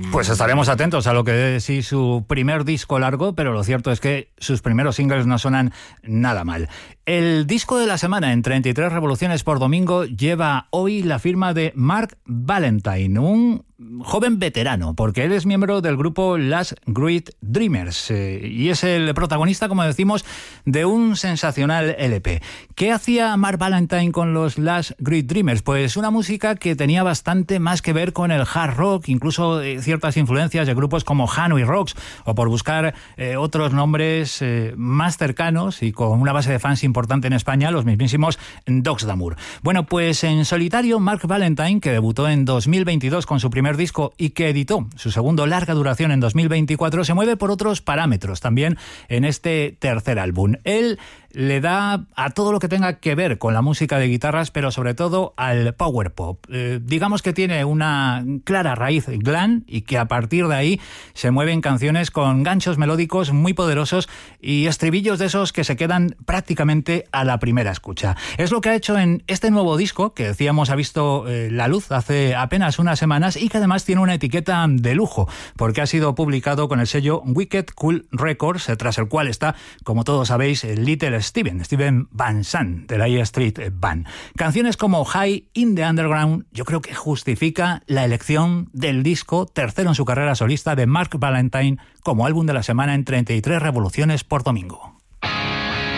Pues estaremos atentos a lo que es su primer disco largo, pero lo cierto es que sus primeros singles no suenan nada mal. El disco de la semana en 33 revoluciones por domingo lleva hoy la firma de Mark Valentine, un joven veterano, porque él es miembro del grupo Last Great Dreamers y es el protagonista, como decimos, de un sensacional LP. ¿Qué hacía Mark Valentine con los Last Great Dreamers? Pues una música que tenía bastante más que ver con el hard rock, incluso ciertas influencias de grupos como Hanoi Rocks, o por buscar otros nombres más cercanos y con una base de fans importante en España, los mismísimos Dogs d'Amour. Bueno, pues en solitario, Mark Valentine, que debutó en 2022 con su primer disco y que editó su segundo larga duración en 2024, se mueve por otros parámetros también en este tercer álbum. Él le da a todo lo que tenga que ver con la música de guitarras, pero sobre todo al power pop. Digamos que tiene una clara raíz glam y que a partir de ahí se mueven canciones con ganchos melódicos muy poderosos y estribillos de esos que se quedan prácticamente a la primera escucha. Es lo que ha hecho en este nuevo disco, que decíamos ha visto la luz hace apenas unas semanas y que además tiene una etiqueta de lujo, porque ha sido publicado con el sello Wicked Cool Records, tras el cual está, como todos sabéis, Little Steven Van Sant de la E Street Band. Canciones como High in the Underground yo creo que justifica la elección del disco tercero en su carrera solista de Mark Valentine como álbum de la semana en 33 revoluciones por domingo.